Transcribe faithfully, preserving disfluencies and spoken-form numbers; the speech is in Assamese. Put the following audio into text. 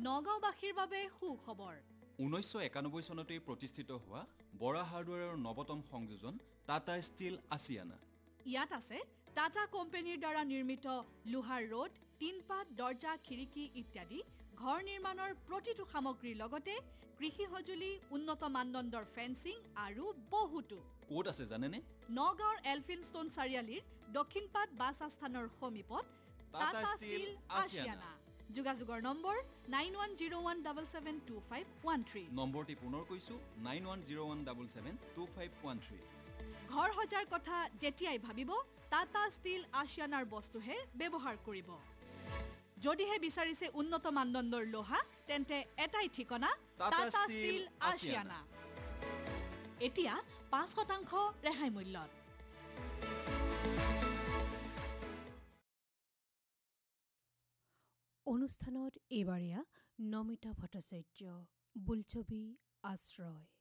নগাঁওবাসীৰ বাবে সুখবৰ। ঊনৈছশ একানব্বৈ চনতে প্ৰতিষ্ঠিত হোৱা বৰা হাৰ্ডৱেৰৰ নৱতম সংযোজন টাটা ষ্টীল আছিয়ানা। ইয়াত আছে টাটা কোম্পানীৰ দ্বাৰা নিৰ্মিত লোহাৰ ৰড, টিনপাত, দৰ্জা, খিৰিকী ইত্যাদি ঘৰ নিৰ্মাণৰ প্ৰতিটো সামগ্ৰীৰ লগতে কৃষি সঁজুলি, উন্নত মানদণ্ডৰ ফেন্সিং আৰু বহুতো। ক'ত আছে জানেনে? নগাঁৱৰ এলফিনষ্টন চাৰিআলিৰ দক্ষিণপাট বাছ আস্থানৰ সমীপত টাটা ষ্টীল আছিয়ানা। যোগাযোগৰ number nine one zero' one double seven two five one three. নম্বৰটি পুনৰ কৈছো nine one zero' one double seven two five one three. ঘৰ সজাৰ কথা যেতিয়াই ভাবিব টাটা ষ্টীল আছিয়ানাৰ বস্তুহে ব্যৱহাৰ কৰিব। যদিহে বিচাৰিছে উন্নত মানদণ্ডৰ লোহা, তেন্তে এটাই ঠিকনা টাটা ষ্টীল আছিয়ানা। এতিয়া পাঁচ শতাংশ ৰেহাই মূল্যত। অনুষ্ঠানত এইবাৰীয়া নমিতা ভট্টাচাৰ্য, বোলছবি আশ্ৰয়।